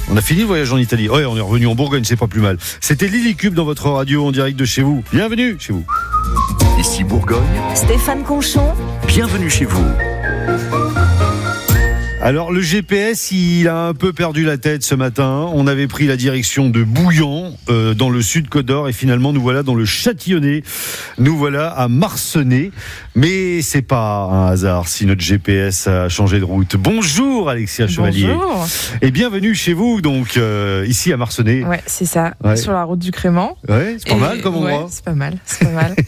On a fini le voyage en Italie. Ouais, on est revenu en Bourgogne, c'est pas plus mal. C'était Lily Cube dans votre radio en direct de chez vous. Bienvenue chez vous. Ici Bourgogne, Stéphane Conchon. bienvenue chez vous. Alors le GPS, il a un peu perdu la tête ce matin. On avait pris la direction de Bouillan, dans le sud Côte d'Or, et finalement nous voilà dans le Châtillonnais. Nous voilà à Marcenay. Mais c'est pas un hasard si notre GPS a changé de route. Bonjour Alexia Chevalier. Bonjour. Et bienvenue chez vous, donc ici à Marcenay. Ouais, c'est ça, Ouais. sur la route du Crément. Ouais, c'est pas mal comme endroit. Ouais, c'est pas mal, c'est pas mal.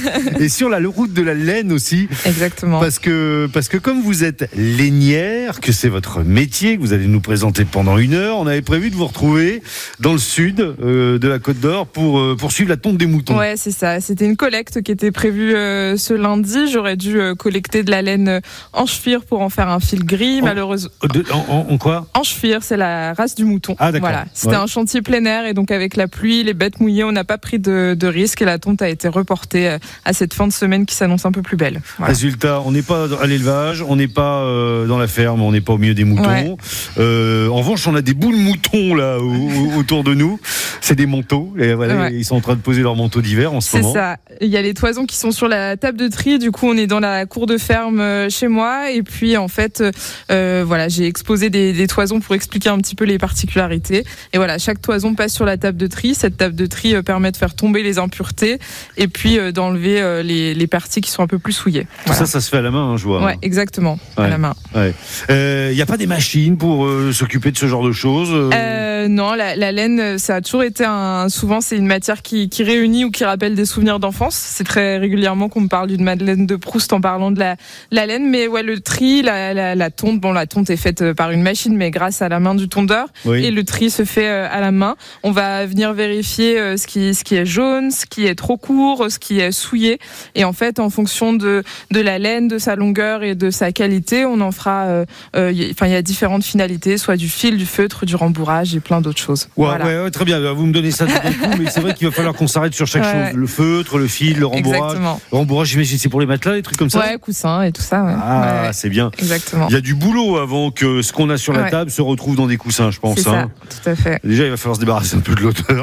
Et sur la route de la Laine aussi. Exactement. Parce que comme vous êtes lainière, que c'est votre métier, que vous allez nous présenter pendant 1 heure, on avait prévu de vous retrouver dans le sud de la Côte d'Or pour suivre la tonte des moutons. Ouais, c'est ça. C'était une collecte qui était prévue ce lundi. J'aurais dû collecter de la laine en chevire pour en faire un fil gris. Malheureusement. En quoi ? En chevire, c'est la race du mouton. Ah, d'accord. Voilà. C'était un chantier plein air et donc avec la pluie, les bêtes mouillées, on n'a pas pris de risque et la tonte a été reportée à cette fin de semaine qui s'annonce un peu plus belle. Voilà. Résultat, on n'est pas à l'élevage, on n'est pas dans la ferme, on n'est pas au milieu des moutons. Ouais. En revanche, on a des boules moutons là autour de nous. C'est des manteaux. Et voilà, Ouais. ils sont en train de poser leurs manteaux d'hiver en ce moment. C'est ça. Il y a les toisons qui sont sur la table de tri. Du coup, on est dans la cour de ferme chez moi. Et puis, en fait, voilà, j'ai exposé des toisons pour expliquer un petit peu les particularités. Et voilà, chaque toison passe sur la table de tri. Cette table de tri permet de faire tomber les impuretés et puis d'enlever les parties qui sont un peu plus souillées. Tout Voilà. ça se fait à la main, je vois. Ouais, exactement, Ouais. à la main. Ouais. Y a pas des machines pour s'occuper de ce genre de choses Non, la laine, ça a toujours été souvent c'est une matière qui réunit ou qui rappelle des souvenirs d'enfance. C'est très régulièrement qu'on me parle d'une Madeleine de Proust en parlant de la laine. Mais ouais, le tri, la tonte, la tonte est faite par une machine, mais grâce à la main du tondeur. Oui. Et le tri se fait à la main. On va venir vérifier ce qui est jaune, ce qui est trop court, ce qui est souillé. Et en fait, en fonction de la laine, de sa longueur et de sa qualité, on en fera. Il y a différentes finalités, soit du fil, du feutre, du rembourrage et plein d'autres choses. Ouais, Voilà. ouais, très bien. Vous me donnez ça tout d'un coup, mais c'est vrai qu'il va falloir qu'on s'arrête sur chaque Ouais. chose. Le feutre, le fil, le rembourrage. Exactement. Le rembourrage, j'imagine, c'est pour les matelas, les trucs comme ça. Ouais, coussins et tout ça. Ouais. Ah, Ouais. c'est bien. Exactement. Il y a du boulot avant que ce qu'on a sur la Ouais. table se retrouve dans des coussins, je pense. C'est ça, tout à fait. Déjà, il va falloir se débarrasser un peu de l'odeur.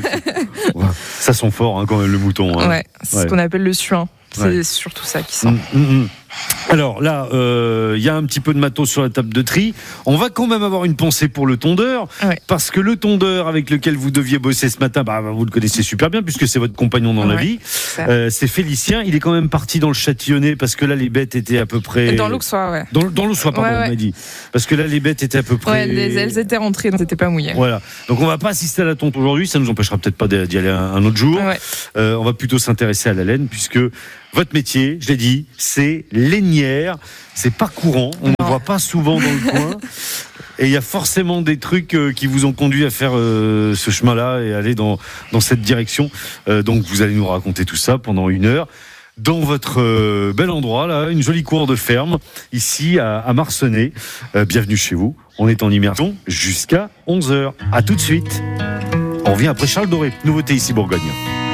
Ça sent fort, quand même, le mouton. Ouais, c'est ce qu'on appelle le suin. C'est Ouais. surtout ça qui sent. Alors là, il y a un petit peu de matos sur la table de tri. On va quand même avoir une pensée pour le tondeur, Ouais. parce que le tondeur avec lequel vous deviez bosser ce matin, vous le connaissez super bien puisque c'est votre compagnon dans la Ouais, vie. ça. C'est Félicien. Il est quand même parti dans le Châtillonnais parce que là les bêtes étaient à peu près Dans l'Auxois, ouais. dans l'Auxois, pardon, Ouais, ouais. on m'a dit, parce que là les bêtes étaient à peu près. Ouais, elles étaient rentrées, donc c'était pas mouillé. Voilà. Donc on va pas assister à la tonte aujourd'hui. Ça nous empêchera peut-être pas d'y aller un autre jour. Ouais. On va plutôt s'intéresser à la laine puisque votre métier, je l'ai dit, c'est lainière. C'est pas courant, on ne voit pas souvent dans le coin. Et il y a forcément des trucs qui vous ont conduit à faire ce chemin-là et aller dans cette direction. Donc vous allez nous raconter tout ça pendant 1 heure. Dans votre bel endroit, là, une jolie cour de ferme, ici à Marcenay. Bienvenue chez vous. On est en immersion jusqu'à 11h. À tout de suite. On revient après Charles Doré. Nouveauté ici Bourgogne.